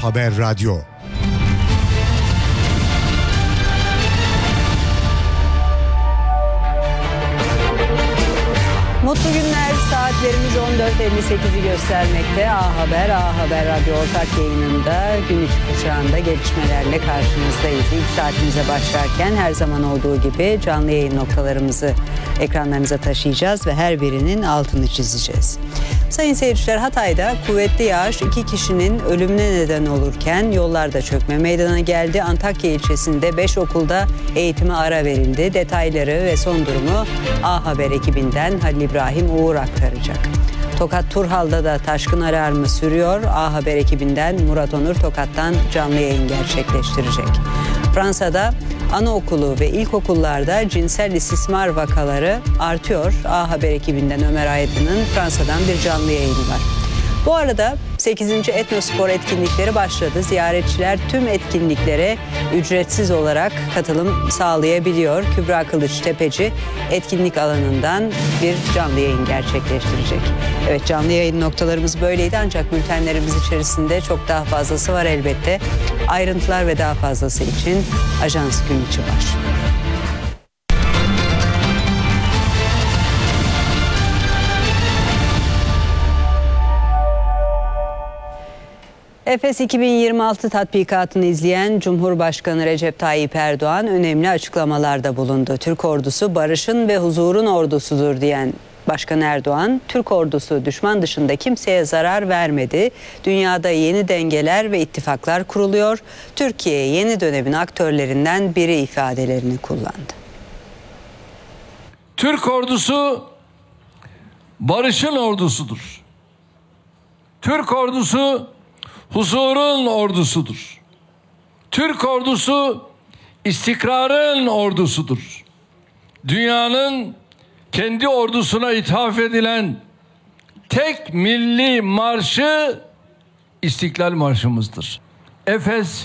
Haber Radyo. Mutlu günler. Saatlerimiz 14.58'i göstermekte. Haber Radyo ortak yayınında gün içi kuşağında gelişmelerle karşınızdayız. İlk saatimize başlarken her zaman olduğu gibi canlı yayın noktalarımızı ekranlarınıza taşıyacağız ve her birinin altını çizeceğiz. Sayın seyirciler, Hatay'da kuvvetli yağış 2 kişinin ölümüne neden olurken yollarda çökme meydana geldi. Antakya ilçesinde 5 okulda eğitime ara verildi. Detayları ve son durumu A Haber ekibinden Halil İbrahim Uğur aktaracak. Tokat Turhal'da da taşkın alarmı sürüyor. A Haber ekibinden Murat Onur Tokat'tan canlı yayın gerçekleştirecek. Fransa'da anaokulu ve ilkokullarda cinsel istismar vakaları artıyor. A Haber ekibinden Ömer Aydın'ın Fransa'dan bir canlı yayını var. Bu arada 8. Etnospor etkinlikleri başladı. Ziyaretçiler tüm etkinliklere ücretsiz olarak katılım sağlayabiliyor. Kübra Kılıç Tepeci etkinlik alanından bir canlı yayın gerçekleştirecek. Evet, canlı yayın noktalarımız böyleydi ancak bültenlerimiz içerisinde çok daha fazlası var elbette. Ayrıntılar ve daha fazlası için Ajans Gün İçi başlıyor. Efes 2026 tatbikatını izleyen Cumhurbaşkanı Recep Tayyip Erdoğan önemli açıklamalarda bulundu. Türk ordusu barışın ve huzurun ordusudur diyen Başkan Erdoğan, Türk ordusu düşman dışında kimseye zarar vermedi. Dünyada yeni dengeler ve ittifaklar kuruluyor. Türkiye yeni dönemin aktörlerinden biri ifadelerini kullandı. Türk ordusu barışın ordusudur. Türk ordusu huzurun ordusudur. Türk ordusu istikrarın ordusudur. Dünyanın kendi ordusuna ithaf edilen tek milli marşı İstiklal Marşımızdır. Efes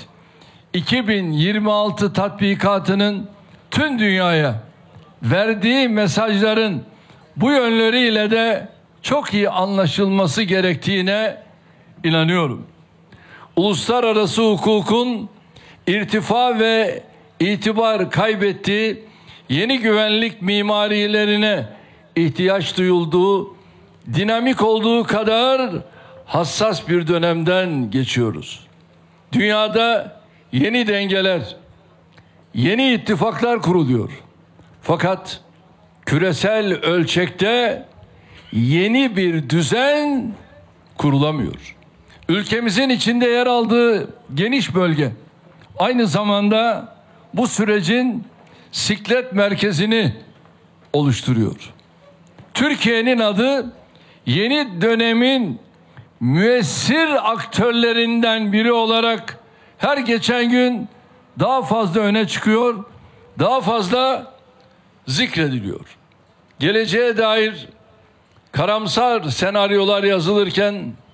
2026 tatbikatının tüm dünyaya verdiği mesajların bu yönleriyle de çok iyi anlaşılması gerektiğine inanıyorum. Uluslararası hukukun irtifa ve itibar kaybettiği yeni güvenlik mimarilerine ihtiyaç duyulduğu, dinamik olduğu kadar hassas bir dönemden geçiyoruz. Dünyada yeni dengeler, yeni ittifaklar kuruluyor. Fakat küresel ölçekte yeni bir düzen kurulamıyor. Ülkemizin içinde yer aldığı geniş bölge aynı zamanda bu sürecin siklet merkezini oluşturuyor. Türkiye'nin adı yeni dönemin müessir aktörlerinden biri olarak her geçen gün daha fazla öne çıkıyor, daha fazla zikrediliyor. Geleceğe dair karamsar senaryolar yazılırken